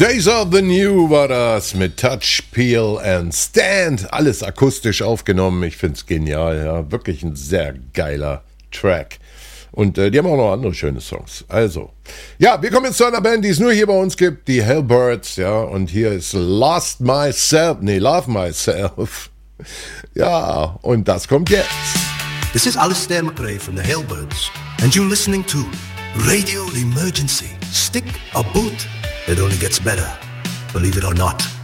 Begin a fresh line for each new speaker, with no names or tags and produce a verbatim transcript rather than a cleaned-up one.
Days of the New war das mit Touch, Peel and Stand. Alles akustisch aufgenommen. Ich find's genial. Ja, wirklich ein sehr geiler Track. Und äh, die haben auch noch andere schöne Songs. Also, ja, wir kommen jetzt zu einer Band, die es nur hier bei uns gibt, die Hellbirds. Ja, und hier ist Lost Myself. Nee, Love Myself. Ja, und das kommt jetzt.
This is Alistair McRae from the Hellbirds, and you're listening to Radio Emergency. Stick or boot, it only gets better, believe it or not.